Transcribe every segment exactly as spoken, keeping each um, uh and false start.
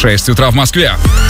шесть утра в Москве.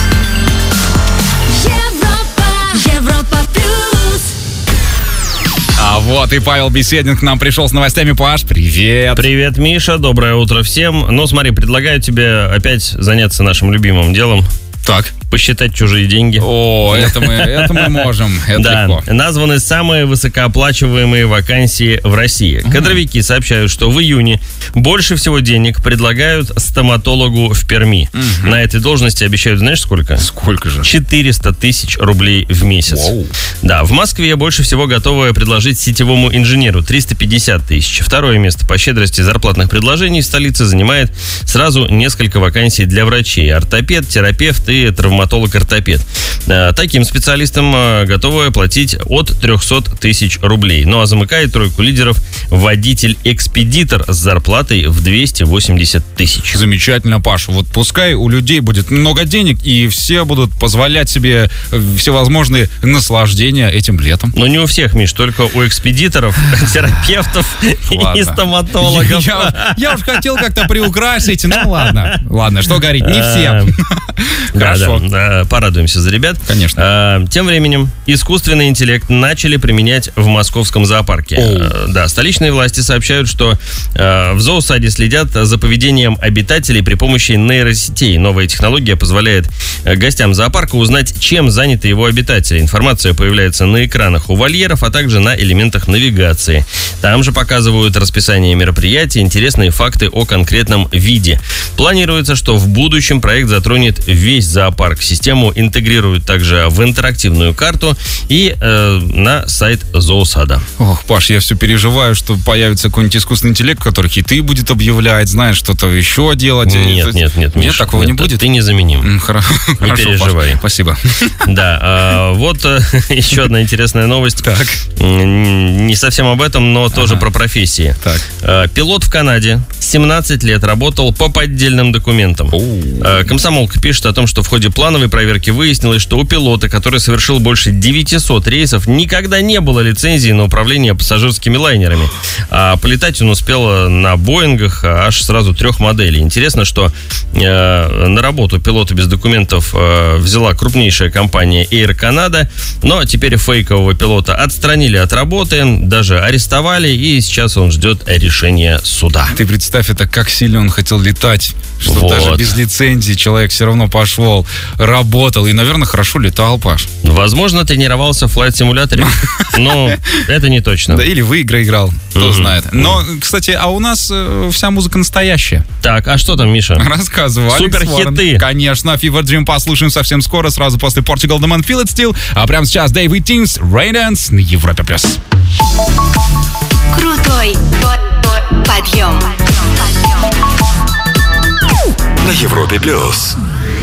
А вот и Павел Беседин к нам пришел с новостями. Паш, привет. Привет, Миша, доброе утро всем. Ну, смотри, предлагаю тебе опять заняться нашим любимым делом. Так. Посчитать чужие деньги. О, это мы, это мы можем. Это да, легко. Названы самые высокооплачиваемые вакансии в России. Uh-huh. Кадровики сообщают, что в июне больше всего денег предлагают стоматологу в Перми. Uh-huh. На этой должности обещают, знаешь, сколько? Сколько же? четыреста тысяч рублей в месяц. Wow. Да, в Москве больше всего готовы предложить сетевому инженеру триста пятьдесят тысяч. Второе место по щедрости зарплатных предложений в столице занимает сразу несколько вакансий для врачей. Ортопед, терапевт и травматолог-ортопед. Таким специалистам готовы платить от триста тысяч рублей. Ну а замыкает тройку лидеров водитель-экспедитор с зарплатой в двести восемьдесят тысяч. Замечательно, Паша. Вот пускай у людей будет много денег, и все будут позволять себе всевозможные наслаждения этим летом. Но не у всех, Миш, только у экспедиторов, терапевтов и стоматологов. Я уж хотел как-то приукрасить, ну ладно. Ладно, что говорить, не все. Хорошо. Да, порадуемся за ребят. Конечно. А, тем временем искусственный интеллект начали применять в московском зоопарке. А, да, столичные власти сообщают, что а, в зоосаде следят за поведением обитателей при помощи нейросетей. Новая технология позволяет гостям зоопарка узнать, чем заняты его обитатели. Информация появляется на экранах у вольеров, а также на элементах навигации. Там же показывают расписание мероприятий, интересные факты о конкретном виде. Планируется, что в будущем проект затронет весь зоопарк. Систему интегрируют также в интерактивную карту и э, на сайт зоосада. Ох, Паш, я все переживаю, что появится какой-нибудь искусственный интеллект, который хиты будет объявлять, знаешь, что-то еще делать. Нет, нет, нет, нет, Миш, такого нет, не будет? Ты незаменим. Хорошо, не переживай. Паш, спасибо. Да, а, вот еще одна интересная новость. Так. Не совсем об этом, но тоже про профессии. Так. Пилот в Канаде семнадцать лет работал по поддельным документам. Комсомолка пишет о том, что в ходе плановой проверки выяснилось, что у пилота, который совершил больше девятисот рейсов, никогда не было лицензии на управление пассажирскими лайнерами. А полетать он успел на Боингах аж сразу трех моделей. Интересно, что э, на работу пилота без документов э, взяла крупнейшая компания Air Canada, но теперь фейкового пилота отстранили от работы, даже арестовали, и сейчас он ждет решения суда. Ты представь, это как сильно он хотел летать, что вот. Даже без лицензии человек все равно пошел, работал и, наверное, хорошо летал, Паш. Возможно, тренировался в флайт-симуляторе, но это не точно. Да, или в игры играл, кто знает. Но, кстати, а у нас э, вся музыка настоящая. Так, а что там, Миша? Рассказывай. Супер-хиты. Конечно, Fever Dream послушаем совсем скоро, сразу после Portugal The Man Feel It Still. А прямо сейчас David Teams, Rain Dance на Европе Плюс. Крутой подъем. На Европе Плюс.